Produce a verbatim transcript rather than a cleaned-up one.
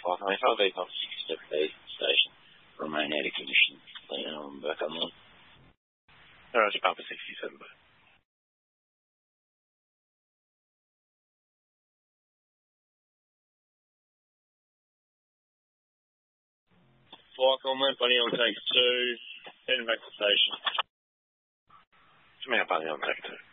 Like, I mean, if I leave off sixty-seven B station, remain out of condition, then I'm back on one. Roger, Papa sixty-seven B. Flight comment, Bunny on take two, heading back to station. Come out, Bunny on take two.